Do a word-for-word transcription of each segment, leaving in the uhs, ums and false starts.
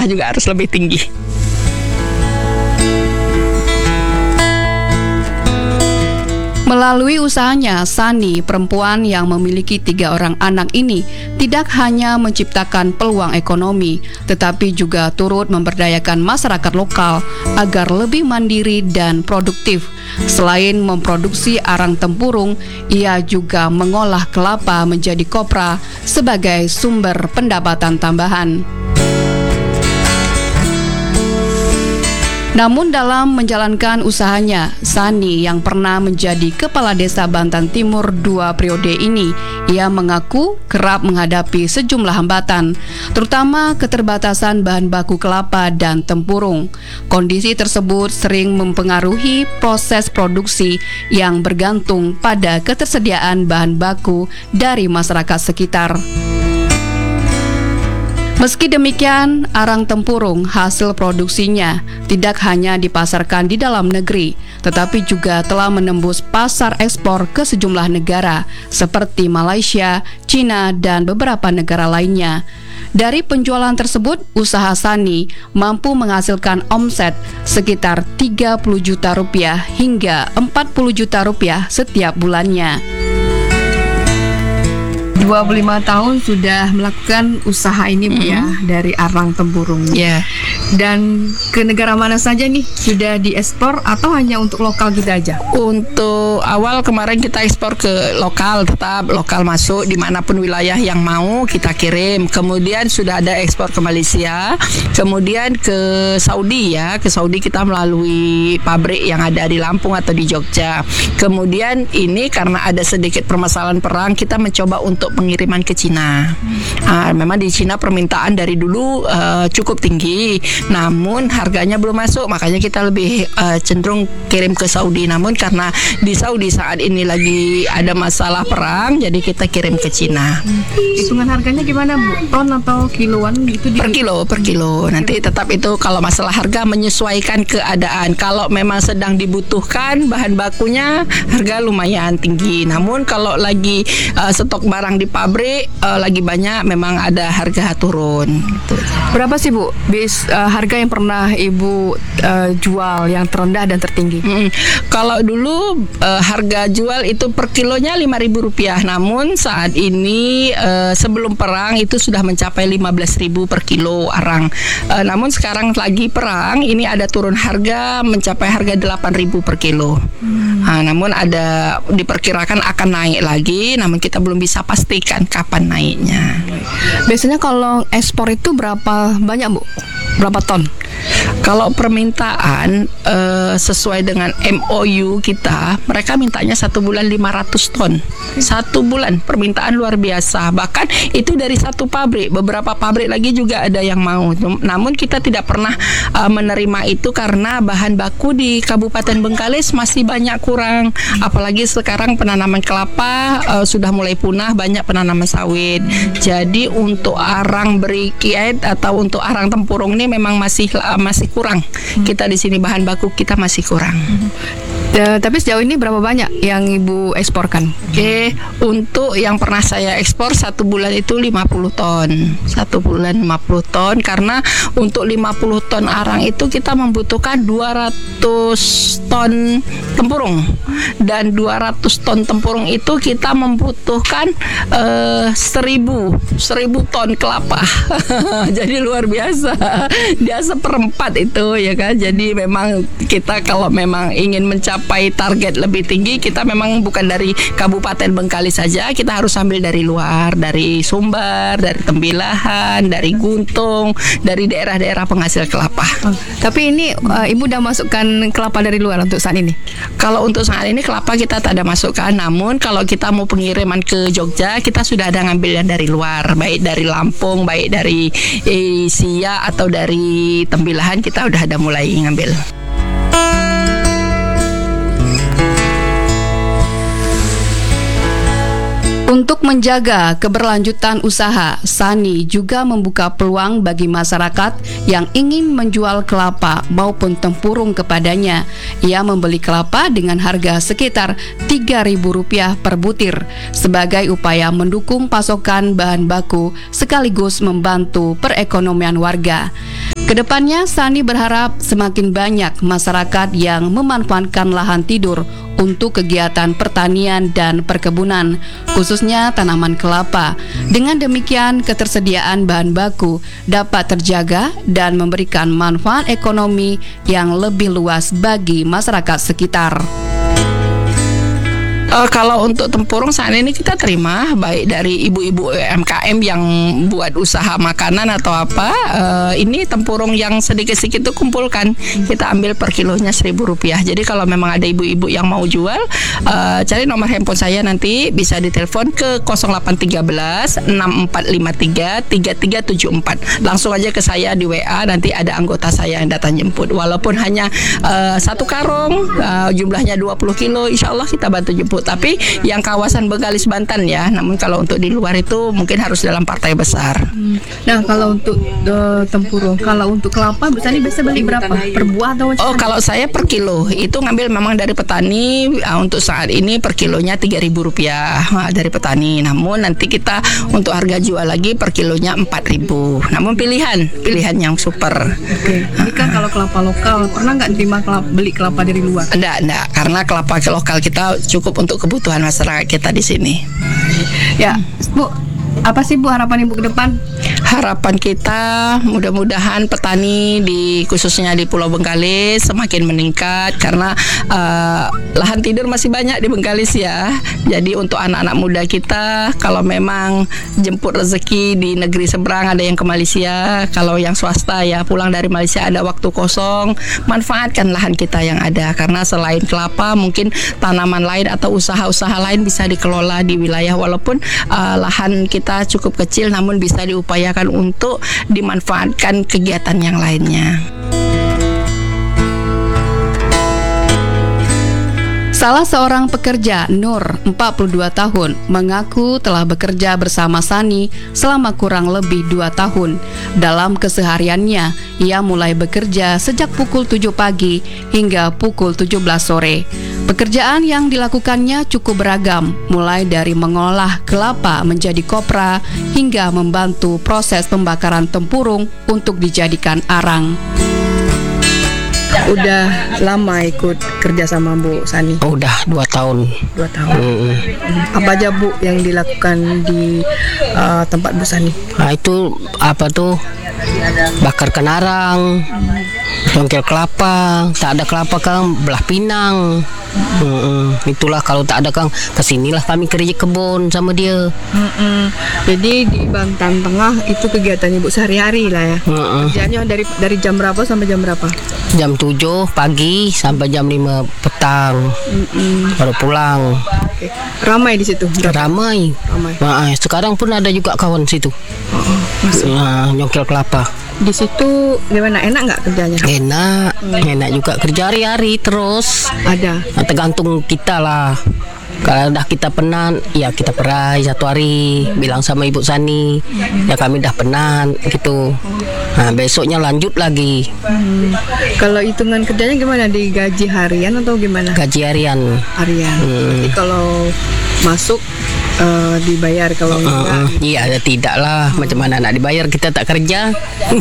kita juga harus lebih tinggi. Melalui usahanya, Sani, perempuan yang memiliki tiga orang anak ini, tidak hanya menciptakan peluang ekonomi, tetapi juga turut memberdayakan masyarakat lokal agar lebih mandiri dan produktif. Selain memproduksi arang tempurung, ia juga mengolah kelapa menjadi kopra sebagai sumber pendapatan tambahan. Namun dalam menjalankan usahanya, Sani yang pernah menjadi Kepala Desa Bantan Timur dua periode ini, ia mengaku kerap menghadapi sejumlah hambatan, terutama keterbatasan bahan baku kelapa dan tempurung. Kondisi tersebut sering mempengaruhi proses produksi yang bergantung pada ketersediaan bahan baku dari masyarakat sekitar. Meski demikian, arang tempurung hasil produksinya tidak hanya dipasarkan di dalam negeri, tetapi juga telah menembus pasar ekspor ke sejumlah negara seperti Malaysia, China, dan beberapa negara lainnya. Dari penjualan tersebut, usaha Sani mampu menghasilkan omset sekitar tiga puluh juta rupiah hingga empat puluh juta rupiah setiap bulannya. dua puluh lima tahun sudah melakukan usaha ini, Bu, ya, dari arang tempurung. Ya. Yeah. Dan ke negara mana saja nih sudah diekspor atau hanya untuk lokal kita aja? Untuk awal kemarin kita ekspor ke lokal, tetap lokal masuk dimanapun wilayah yang mau kita kirim. Kemudian sudah ada ekspor ke Malaysia, kemudian ke Saudi ya, ke Saudi kita melalui pabrik yang ada di Lampung atau di Jogja. Kemudian ini karena ada sedikit permasalahan perang, kita mencoba untuk pengiriman ke Cina. Uh, memang di Cina permintaan dari dulu uh, cukup tinggi, namun harganya belum masuk, makanya kita lebih uh, cenderung kirim ke Saudi. Namun karena di Saudi saat ini lagi ada masalah perang, jadi kita kirim ke Cina. Hitungan harganya gimana, Bu? Ton atau kiloan gitu? Di... Per kilo, per kilo. Nanti tetap itu kalau masalah harga menyesuaikan keadaan. Kalau memang sedang dibutuhkan bahan bakunya, harga lumayan tinggi. Namun kalau lagi uh, stok barang di pabrik uh, lagi banyak, memang ada harga turun. Gitu. Berapa sih, Bu, bis uh, harga yang pernah Ibu uh, jual yang terendah dan tertinggi? Hmm. Kalau dulu uh, harga jual itu per kilonya lima ribu rupiah. Namun saat ini uh, sebelum perang itu sudah mencapai lima belas ribu per kilo arang. Uh, namun sekarang lagi perang, ini ada turun harga mencapai harga delapan ribu per kilo. Hmm. Uh, namun ada diperkirakan akan naik lagi, namun kita belum bisa pastikan kapan naiknya. Biasanya kalau ekspor itu berapa banyak, Bu? Berapa ton? Kalau permintaan uh, sesuai dengan M O U kita, mereka mintanya satu bulan lima ratus ton. Satu bulan permintaan luar biasa. Bahkan itu dari satu pabrik. Beberapa pabrik lagi juga ada yang mau. Namun kita tidak pernah uh, menerima itu karena bahan baku di Kabupaten Bengkalis masih banyak kurang. Apalagi sekarang penanaman kelapa uh, sudah mulai punah, banyak penanaman sawit. Jadi untuk arang berikiat atau untuk arang tempurung ini memang masih uh, masih kurang. Kita di sini bahan baku kita masih kurang. Ya, tapi sejauh ini berapa banyak yang Ibu eksporkan? Oke, untuk yang pernah saya ekspor satu bulan itu lima puluh ton. Satu bulan lima puluh ton, karena untuk lima puluh ton arang itu kita membutuhkan dua ratus ton tempurung. Dan dua ratus ton tempurung itu kita membutuhkan uh, seribu ton kelapa. Jadi luar biasa. Dia seperempat itu ya kan. Jadi memang kita kalau memang ingin mencapai target lebih tinggi, kita memang bukan dari Kabupaten Bengkalis saja, kita harus ambil dari luar, dari Sumbar, dari Tembilahan, dari Guntung, dari daerah-daerah penghasil kelapa. Oh, tapi ini uh, Ibu udah masukkan kelapa dari luar untuk saat ini? Kalau untuk saat ini kelapa kita tak ada masukkan, namun kalau kita mau pengiriman ke Jogja, kita sudah ada ngambil yang dari luar, baik dari Lampung, baik dari eh, Siak atau dari Tembilahan, kita udah ada mulai ngambil. Untuk menjaga keberlanjutan usaha, Sani juga membuka peluang bagi masyarakat yang ingin menjual kelapa maupun tempurung kepadanya. Ia membeli kelapa dengan harga sekitar tiga ribu rupiah per butir sebagai upaya mendukung pasokan bahan baku sekaligus membantu perekonomian warga. Kedepannya, Sani berharap semakin banyak masyarakat yang memanfaatkan lahan tidur untuk kegiatan pertanian dan perkebunan, khususnya tanaman kelapa. Dengan demikian, ketersediaan bahan baku dapat terjaga dan memberikan manfaat ekonomi yang lebih luas bagi masyarakat sekitar. Uh, kalau untuk tempurung saat ini kita terima baik dari ibu-ibu U M K M yang buat usaha makanan atau apa, uh, ini tempurung yang sedikit-sedikit itu kumpulkan, kita ambil per kilonya seribu rupiah. Jadi kalau memang ada ibu-ibu yang mau jual, uh, cari nomor handphone saya, nanti bisa ditelepon ke nol delapan satu tiga enam empat lima tiga tiga tiga tujuh empat. Langsung aja ke saya di W A, nanti ada anggota saya yang datang jemput. Walaupun hanya uh, satu karung, uh, jumlahnya dua puluh kilo, insya Allah kita bantu jemput. Tapi yang kawasan Bengkalis Banten ya, namun kalau untuk di luar itu mungkin harus dalam partai besar. Hmm. Nah, kalau untuk uh, tempurung, kalau untuk kelapa biasanya biasa beli berapa? Per buah atau? Oh, kalau saya per kilo itu ngambil memang dari petani. uh, Untuk saat ini per kilonya tiga ribu rupiah uh, dari petani. Namun nanti kita untuk harga jual lagi per kilonya empat ribu. Namun pilihan, pilihan yang super. Oke. Ini kan kalau kelapa lokal, pernah nggak terima kelapa, beli kelapa dari luar? Enggak, enggak, karena kelapa lokal kita cukup untuk kebutuhan masyarakat kita di sini. Ya, Bu, apa sih Bu harapan Ibu ke depan? Harapan kita mudah-mudahan petani di khususnya di Pulau Bengkalis semakin meningkat, karena uh, lahan tidur masih banyak di Bengkalis ya. Jadi untuk anak-anak muda kita, kalau memang jemput rezeki di negeri seberang, ada yang ke Malaysia, kalau yang swasta ya pulang dari Malaysia ada waktu kosong, manfaatkan lahan kita yang ada, karena selain kelapa mungkin tanaman lain atau usaha-usaha lain bisa dikelola di wilayah, walaupun uh, lahan kita cukup kecil namun bisa diupayakan untuk dimanfaatkan kegiatan yang lainnya. Salah seorang pekerja, Nur, empat puluh dua tahun, mengaku telah bekerja bersama Sani selama kurang lebih dua tahun. Dalam kesehariannya, ia mulai bekerja sejak pukul tujuh pagi hingga pukul tujuh belas sore. Pekerjaan yang dilakukannya cukup beragam, mulai dari mengolah kelapa menjadi kopra hingga membantu proses pembakaran tempurung untuk dijadikan arang. Udah lama ikut kerja sama Bu Sani? Oh, udah dua tahun. Dua tahun. Mm-mm. Apa aja Bu yang dilakukan di uh, tempat Bu Sani? Nah itu apa tuh? Bakar kenarang, congkel kelapa. Tak ada kelapa kan belah pinang. Mm-mm. Itulah kalau tak ada kang, kesinilah kami kerja kebun sama dia. Mm-mm. Jadi di Banten Tengah itu kegiatan Ibu sehari-hari lah ya. Mm-mm. Kerjanya dari dari jam berapa sampai jam berapa? Jam tujuh pagi sampai jam lima petang. Mm-mm. Baru pulang. Oke. Ramai di situ? Berapa? Ramai. Ramai. Nah, sekarang pun ada juga kawan situ. Nah, nyongkel kelapa. Di situ gimana? Enak nggak kerjanya? Enak, enak juga kerja hari-hari terus. Ada. Nah, tergantung kita lah. Kalau dah kita penat, ya kita perai satu hari. Bilang sama Ibu Sani, ya kami dah penat gitu. Nah besoknya lanjut lagi. Hmm. Kalau hitungan kerjanya gimana? Digaji harian atau gimana? Gaji harian. Harian. Hmm. Jadi kalau masuk uh, dibayar, kalau Uh, enggak uh, iya ada tidak lah. Macam mana nak dibayar, kita tak kerja.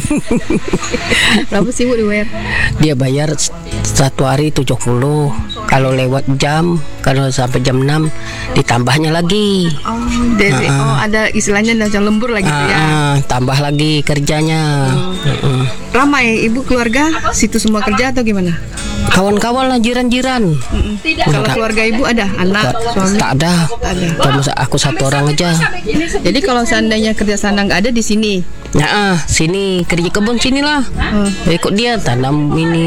berapa sih Bu dibayar? Dia bayar satu hari tujuh puluh. Kalau lewat jam, kalau sampai jam enam ditambahnya lagi. Oh, dari, Uh-uh. oh ada istilahnya macam lembur lagi Uh, ya. uh, tambah lagi kerjanya. Uh-uh. Ramai Ibu keluarga situ semua kerja atau gimana? Kawan-kawan lah, jiran-jiran. Kalau keluarga Ibu ada anak, suami? Tak ada. Ada. Cuma aku satu orang aja. Jadi kalau seandainya kerja sana nggak ada di sini. Nah, ah, sini kerja kebun sinilah. Hmm. Ikut dia tanam ini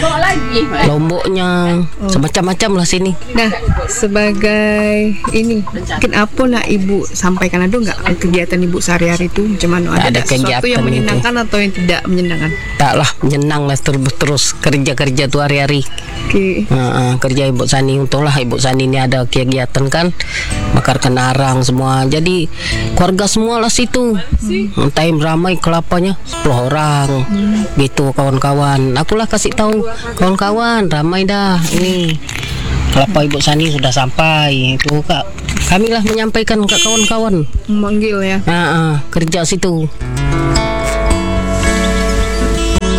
lomboknya, semacam-macam lah sini. Nah, sebagai ini, mungkin apa nak Ibu sampaikan, ada nggak kegiatan Ibu sehari-hari itu macam mana? Tak ada Ada sesuatu kegiatan yang itu. menyenangkan atau yang tidak menyenangkan? Tak lah, menyenang lah terus, terus kerja-kerja tu hari-hari. Oke. Uh, uh, kerja Ibu Sani, untunglah Ibu Sani ini ada kegiatan kan, bakar kenarang semua. Jadi keluarga semua lah situ. Hmm. Time ramai kelapanya sepuluh orang. Hmm. Gitu kawan-kawan. Akulah kasih tahu kawan-kawan, ramai dah ini. Kelapa Ibu Sani sudah sampai. Itu Kak. Kamilah menyampaikan ke kawan-kawan. Memanggil ya. Uh, uh, kerja situ.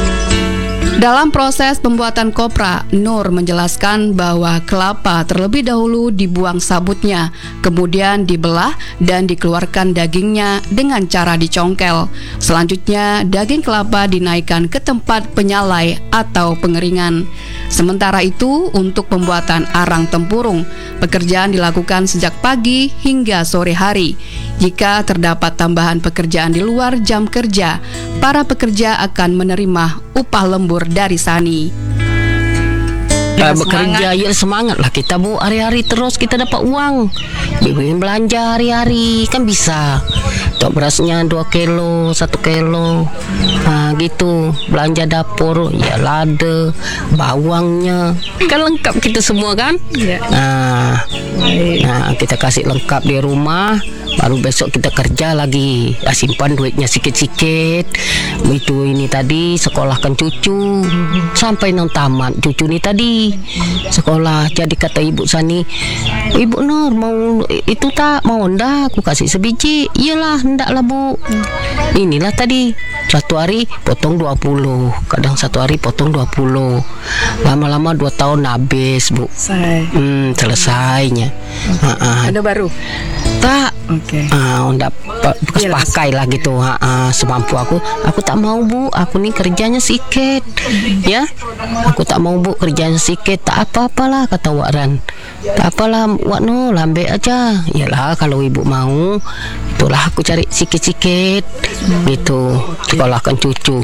Dalam proses pembuatan kopra, Nur menjelaskan bahwa kelapa terlebih dahulu dibuang sabutnya, kemudian dibelah dan dikeluarkan dagingnya dengan cara dicongkel. Selanjutnya, daging kelapa dinaikkan ke tempat penyalai atau pengeringan. Sementara itu, untuk pembuatan arang tempurung, pekerjaan dilakukan sejak pagi hingga sore hari. Jika terdapat tambahan pekerjaan di luar jam kerja, para pekerja akan menerima upah lembur dari Sani. Ya, bekerja ya semangat lah kita bu, hari-hari terus kita dapat uang, bikin belanja hari-hari kan bisa. Tok berasnya dua kilo, satu kilo, nah gitu. Belanja dapur, ya lada, bawangnya, kan lengkap kita semua kan. Ya. Nah, nah kita kasih lengkap di rumah, baru besok kita kerja lagi. Ya, simpan duitnya sikit-sikit. Itu ini tadi sekolahkan cucu sampai nang tamat. Cucu ni tadi sekolah. Jadi kata Ibu Sani, Ibu Nur mau itu tak mau ndak aku kasih sebiji. Iyalah ndak lah bu. Inilah tadi satu hari potong dua puluh, kadang satu hari potong dua puluh. Lama-lama dua tahun habis bu. Selesai. Hmm, selesainya. Okay. Ha-ha. Ada baru? Tak. Oke. Okay. Ah, ndak bekas Yalah. pakai lah gitu. Ha, ha, semampu aku. Aku tak mau bu. Aku ni kerjanya sikit. Ya. Aku tak mau bu kerjanya sikit. Tak apa-apalah kata Wak Ran. Tak apalah Wak Nur, lambe aja. Yalah kalau ibu mau, itulah aku cari sikit-sikit. Gitu. Sekolahkan cucu.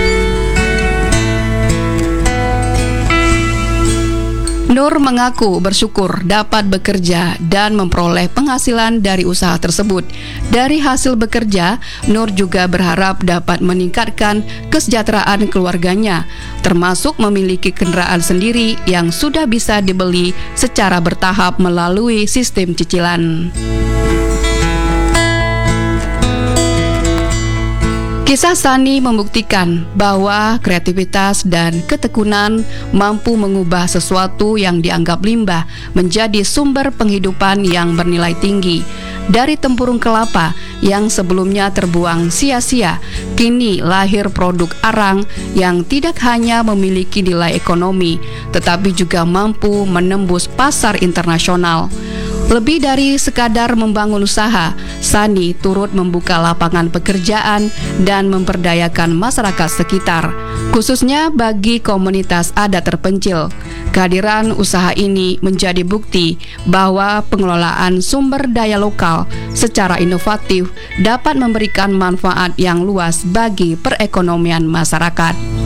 Nur mengaku bersyukur dapat bekerja dan memperoleh penghasilan dari usaha tersebut. Dari hasil bekerja, Nur juga berharap dapat meningkatkan kesejahteraan keluarganya, termasuk memiliki kendaraan sendiri yang sudah bisa dibeli secara bertahap melalui sistem cicilan. Kisah Sani membuktikan bahwa kreativitas dan ketekunan mampu mengubah sesuatu yang dianggap limbah menjadi sumber penghidupan yang bernilai tinggi. Dari tempurung kelapa yang sebelumnya terbuang sia-sia, kini lahir produk arang yang tidak hanya memiliki nilai ekonomi, tetapi juga mampu menembus pasar internasional. Lebih dari sekadar membangun usaha, Sani turut membuka lapangan pekerjaan dan memperdayakan masyarakat sekitar, khususnya bagi komunitas adat terpencil. Kehadiran usaha ini menjadi bukti bahwa pengelolaan sumber daya lokal secara inovatif dapat memberikan manfaat yang luas bagi perekonomian masyarakat.